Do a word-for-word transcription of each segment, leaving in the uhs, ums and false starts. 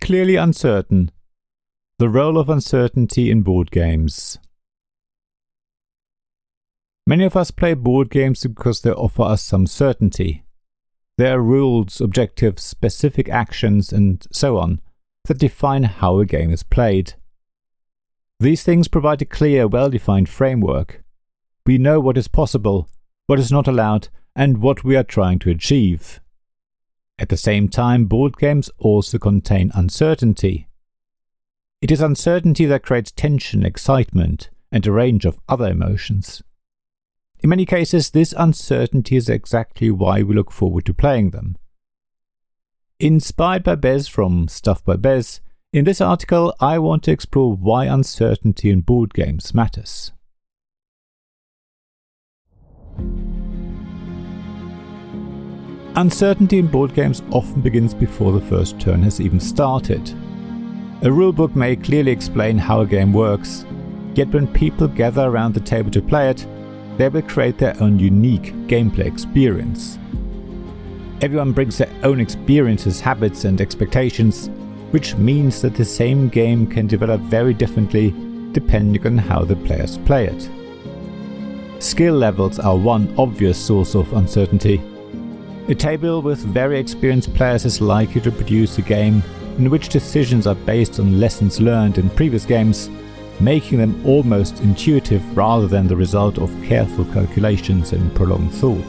Clearly uncertain. The role of uncertainty in board games. Many of us play board games because they offer us some certainty. There are rules, objectives, specific actions, and so on that define how a game is played. These things provide a clear, well-defined framework. We know what is possible, what is not allowed, and what we are trying to achieve. At the same time, board games also contain uncertainty. It is uncertainty that creates tension, excitement, and a range of other emotions. In many cases, this uncertainty is exactly why we look forward to playing them. Inspired by Bez from Stuff by Bez, in this article I want to explore why uncertainty in board games matters. Uncertainty in board games often begins before the first turn has even started. A rulebook may clearly explain how a game works, yet when people gather around the table to play it, they will create their own unique gameplay experience. Everyone brings their own experiences, habits, and expectations, which means that the same game can develop very differently depending on how the players play it. Skill levels are one obvious source of uncertainty. A table with very experienced players is likely to produce a game in which decisions are based on lessons learned in previous games, making them almost intuitive rather than the result of careful calculations and prolonged thought.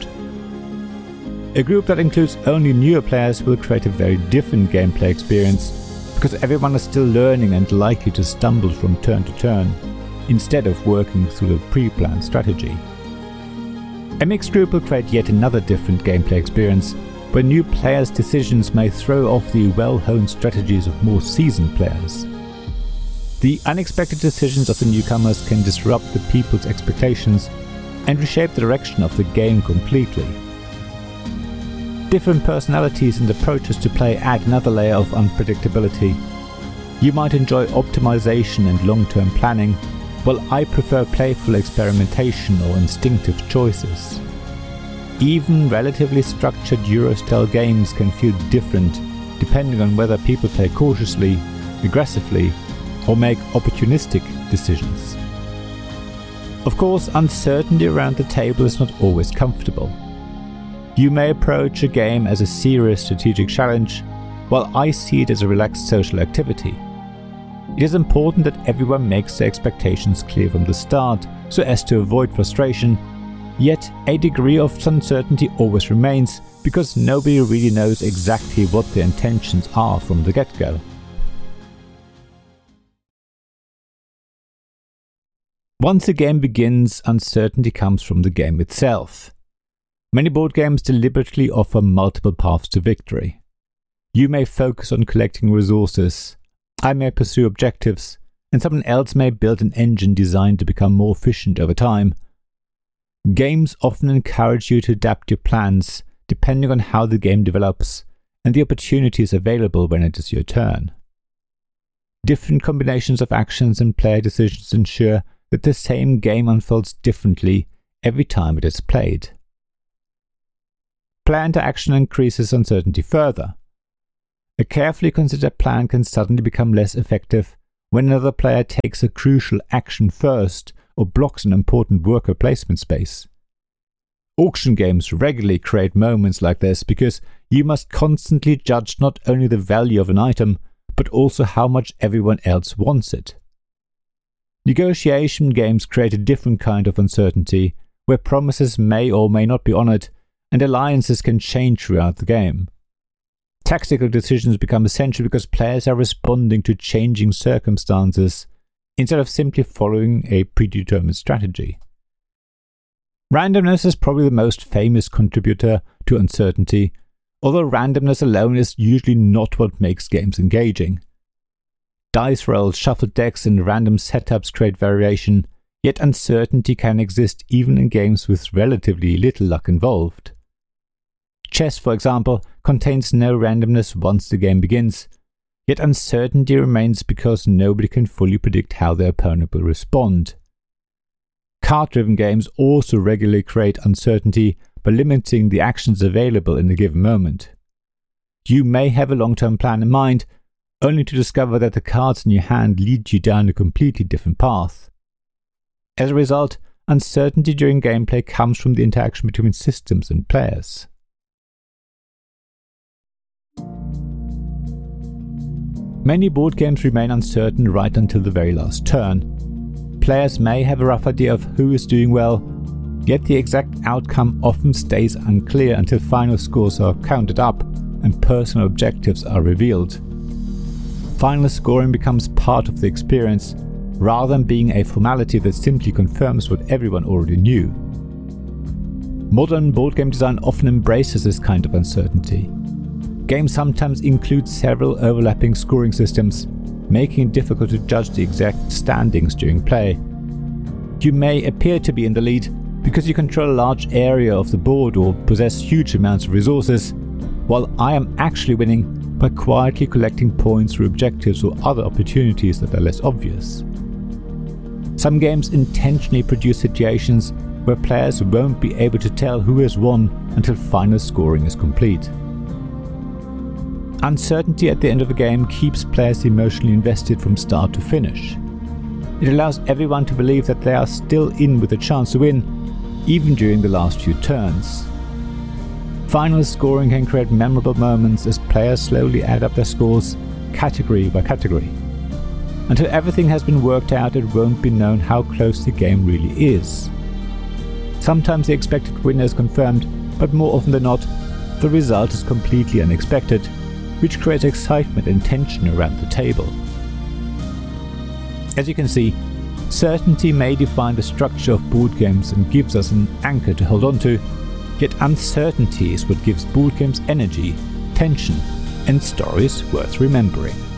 A group that includes only newer players will create a very different gameplay experience, because everyone is still learning and likely to stumble from turn to turn, instead of working through a pre-planned strategy. A mixed group will create yet another different gameplay experience, where new players' decisions may throw off the well-honed strategies of more seasoned players. The unexpected decisions of the newcomers can disrupt the people's expectations and reshape the direction of the game completely. Different personalities and approaches to play add another layer of unpredictability. You might enjoy optimization and long-term planning, while I prefer playful experimentation or instinctive choices. Even relatively structured Euro-style games can feel different depending on whether people play cautiously, aggressively, or make opportunistic decisions. Of course, uncertainty around the table is not always comfortable. You may approach a game as a serious strategic challenge, while I see it as a relaxed social activity. It is important that everyone makes their expectations clear from the start, so as to avoid frustration, yet a degree of uncertainty always remains, because nobody really knows exactly what their intentions are from the get-go. Once a game begins, uncertainty comes from the game itself. Many board games deliberately offer multiple paths to victory. You may focus on collecting resources, I may pursue objectives, and someone else may build an engine designed to become more efficient over time. Games often encourage you to adapt your plans depending on how the game develops and the opportunities available when it is your turn. Different combinations of actions and player decisions ensure that the same game unfolds differently every time it is played. Player interaction increases uncertainty further. A carefully considered plan can suddenly become less effective when another player takes a crucial action first or blocks an important worker placement space. Auction games regularly create moments like this because you must constantly judge not only the value of an item, but also how much everyone else wants it. Negotiation games create a different kind of uncertainty, where promises may or may not be honored, and alliances can change throughout the game. Tactical decisions become essential because players are responding to changing circumstances instead of simply following a predetermined strategy. Randomness is probably the most famous contributor to uncertainty, although randomness alone is usually not what makes games engaging. Dice rolls, shuffled decks, and random setups create variation, yet uncertainty can exist even in games with relatively little luck involved. Chess, for example, contains no randomness once the game begins, yet uncertainty remains because nobody can fully predict how their opponent will respond. Card-driven games also regularly create uncertainty by limiting the actions available in a given moment. You may have a long-term plan in mind, only to discover that the cards in your hand lead you down a completely different path. As a result, uncertainty during gameplay comes from the interaction between systems and players. Many board games remain uncertain right until the very last turn. Players may have a rough idea of who is doing well, yet the exact outcome often stays unclear until final scores are counted up and personal objectives are revealed. Final scoring becomes part of the experience, rather than being a formality that simply confirms what everyone already knew. Modern board game design often embraces this kind of uncertainty. Games sometimes include several overlapping scoring systems, making it difficult to judge the exact standings during play. You may appear to be in the lead because you control a large area of the board or possess huge amounts of resources, while I am actually winning by quietly collecting points through objectives or other opportunities that are less obvious. Some games intentionally produce situations where players won't be able to tell who has won until final scoring is complete. Uncertainty at the end of a game keeps players emotionally invested from start to finish. It allows everyone to believe that they are still in with a chance to win, even during the last few turns. Final scoring can create memorable moments as players slowly add up their scores, category by category. Until everything has been worked out, it won't be known how close the game really is. Sometimes the expected winner is confirmed, but more often than not, the result is completely unexpected, which creates excitement and tension around the table. As you can see, certainty may define the structure of board games and gives us an anchor to hold on to, yet uncertainty is what gives board games energy, tension, and stories worth remembering.